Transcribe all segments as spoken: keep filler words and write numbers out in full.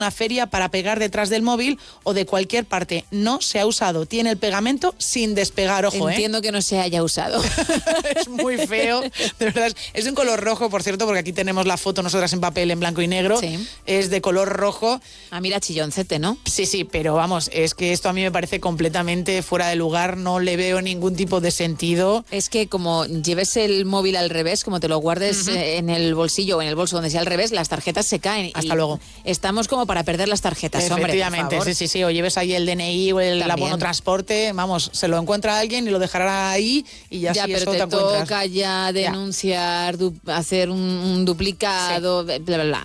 una feria para pegar detrás del móvil o de cualquier parte. No se ha usado. Tiene el pegamento sin despegar, ojo, Entiendo ¿eh? que no se haya usado. Es muy feo, de verdad. Es de un color rojo, por cierto, porque aquí tenemos la foto nosotras en papel en blanco y negro. Sí. Es de color rojo. Ah, mira, chilloncete, ¿no? Sí, sí, pero vamos, es que esto a mí me parece completamente fuera de lugar. No le veo ningún tipo de sentido. Es que como lleves el móvil al revés, como te lo guardes uh-huh. en el bolsillo o en el bolso donde sea al revés, las tarjetas se caen. Hasta luego. Estamos como para perder las tarjetas, efectivamente, hombre, por favor. sí, sí, sí. O lleves ahí el D N I o el abono transporte, vamos, se lo encuentra alguien y lo dejará ahí y ya, ya si pero eso te, te encuentras. toca ya denunciar, du- hacer un, un duplicado, sí. bla, bla, bla.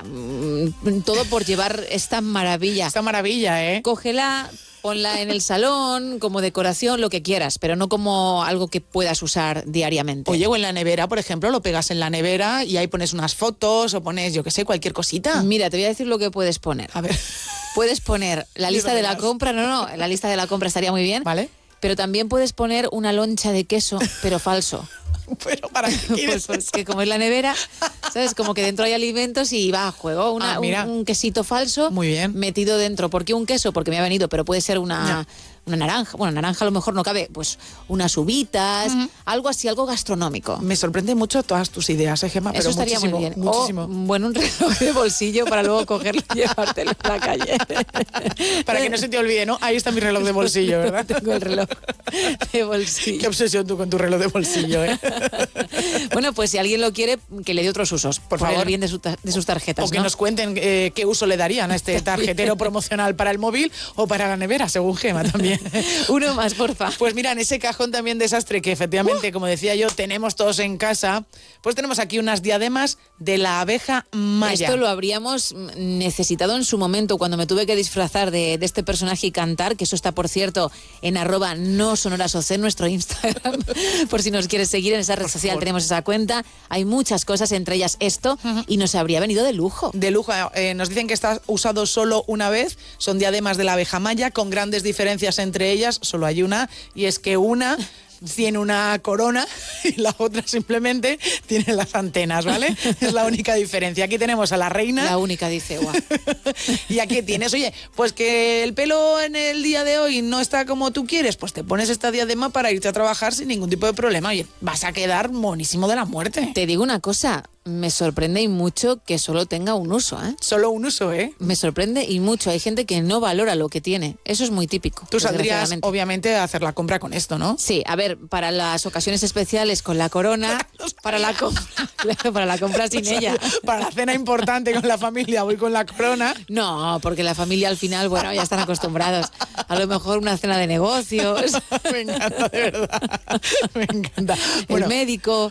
Todo por llevar esta maravilla. Esta maravilla, ¿eh? Cógela, ponla en el salón, como decoración, lo que quieras, pero no como algo que puedas usar diariamente. Oye, o en la nevera, por ejemplo, lo pegas en la nevera y ahí pones unas fotos o pones, yo qué sé, cualquier cosita. Mira, te voy a decir lo que puedes poner. A ver. Puedes poner la lista de la compra, no, no, la lista de la compra estaría muy bien. Vale. Pero también puedes poner una loncha de queso, pero falso. ¿Pero para qué quieres pues eso? porque como es la nevera, ¿sabes? Como que dentro hay alimentos y va a juego. Una, ah, mira. Un, un quesito falso muy bien. metido dentro. ¿Por qué un queso? Porque me ha venido, pero puede ser una, una naranja. Bueno, naranja a lo mejor no cabe. Pues unas uvitas, uh-huh. algo así, algo gastronómico. Me sorprende mucho todas tus ideas, ¿eh, Gemma? Eso pero estaría muchísimo, muy bien. Muchísimo. O, bueno, un reloj de bolsillo para luego cogerlo y llevártelo a la calle. Para que no se te olvide, ¿no? Ahí está mi reloj de bolsillo, ¿verdad? Tengo el reloj de bolsillo. Qué obsesión tú con tu reloj de bolsillo, ¿eh? Bueno, pues si alguien lo quiere, que le dé otros usos, por Para favor, el bien de, su ta- de sus tarjetas. O que ¿no? nos cuenten eh, qué uso le darían a este tarjetero promocional para el móvil o para la nevera, según Gemma también. Uno más, porfa. Pues mira, en ese cajón también desastre que efectivamente, uh. como decía yo, tenemos todos en casa, pues tenemos aquí unas diademas de la abeja maya. Esto lo habríamos necesitado en su momento, cuando me tuve que disfrazar de, de este personaje y cantar, que eso está, por cierto, en arroba no sonorasoc, en nuestro Instagram, por si nos quieres seguir en esa red por social, favor. Tenemos esa cuenta. Hay muchas cosas, entre ellas esto, uh-huh. y nos habría venido de lujo. De lujo. Eh, nos dicen que está usado solo una vez. Son diademas de la abeja maya, con grandes diferencias entre ellas. Solo hay una, y es que una tiene una corona y la otra simplemente tiene las antenas, ¿vale? Es la única diferencia. Aquí tenemos a la reina. La única, dice, guau. Y aquí tienes, oye, pues que el pelo en el día de hoy no está como tú quieres, pues te pones esta diadema para irte a trabajar sin ningún tipo de problema. Oye, vas a quedar monísimo de la muerte. Te digo una cosa, me sorprende y mucho que solo tenga un uso, ¿eh? Solo un uso, ¿eh? Me sorprende y mucho. Hay gente que no valora lo que tiene. Eso es muy típico. Tú saldrías, obviamente, a hacer la compra con esto, ¿no? Sí, a ver, para las ocasiones especiales con la corona, para la compra, claro, para la compra sin o sea, ella. Para la cena importante con la familia voy con la corona. No, porque la familia al final, bueno, ya están acostumbrados. A lo mejor una cena de negocios. Me encanta, de verdad. Me encanta. Bueno, el médico.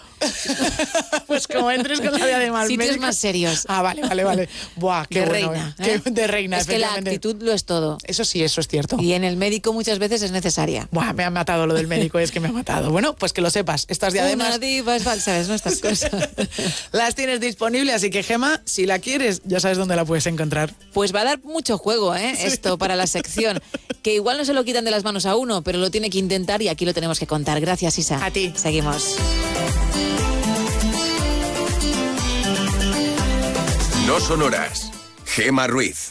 Pues como entres con la diadema al sitios médico. más serios. Ah, vale, vale, vale. Buah, qué de bueno. Reina, ¿eh? ¿eh? Qué, de reina, es que la actitud lo es todo. Eso sí, eso es cierto. Y en el médico muchas veces es necesaria. Buah, me ha matado lo del médico, es que me ha matado. Bueno, pues que lo sepas, estas diademas... Una diva es falsa, ¿sabes? No, estas cosas. Las tienes disponibles, así que, Gemma, si la quieres, ya sabes dónde la puedes encontrar. Pues va a dar mucho juego, ¿eh? Sí. Esto para la sección. Que igual no se lo quitan de las manos a uno, pero lo tiene que intentar y aquí lo tenemos que contar. Gracias, Isa. A ti. Seguimos. No sonoras. Gemma Ruiz.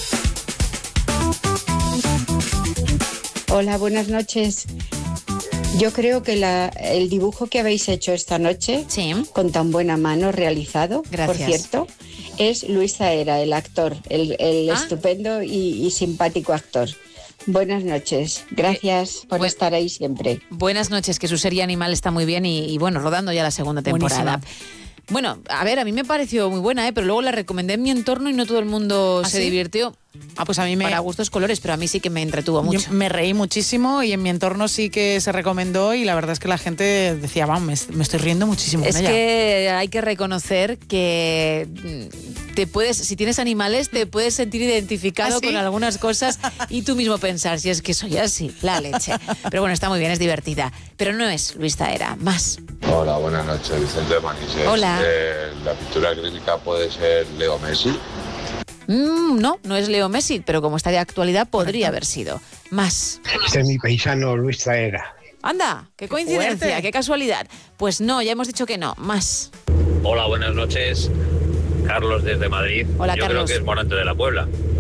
Hola, buenas noches. Yo creo que la, el dibujo que habéis hecho esta noche, sí. con tan buena mano realizado, gracias. Por cierto, es Luis Zaera, el actor, el, el ah. estupendo y, y simpático actor. Buenas noches, gracias por Bu- estar ahí siempre. Buenas noches, que su serie Animal está muy bien y, y bueno, rodando ya la segunda temporada. Buenísima. Bueno, a ver, a mí me pareció muy buena, ¿eh? Pero luego la recomendé en mi entorno y no todo el mundo ¿Ah, se sí? divirtió. Ah, pues a mí me... Para gustos colores, pero a mí sí que me entretuvo mucho. Yo me reí muchísimo y en mi entorno sí que se recomendó y la verdad es que la gente decía, vamos, me, me estoy riendo muchísimo es con ella. Es que hay que reconocer que te puedes, si tienes animales, te puedes sentir identificado ¿Ah, sí? con algunas cosas y tú mismo pensar, si es que soy así, la leche. Pero bueno, está muy bien, es divertida. Pero no es Luis Zaera, más. Hola, buenas noches, Vicente de Manises. Hola. Eh, ¿La pintura acrílica puede ser Leo Messi? Mm, no, no es Leo Messi, pero como está de actualidad podría haber sido. Más. Este es mi paisano Luis Zaera. Anda, qué coincidencia, Fuerte. Qué casualidad. Pues no, ya hemos dicho que no. Más. Hola, buenas noches. Carlos desde Madrid. Hola, Yo Carlos. creo que es Morante de la Puebla.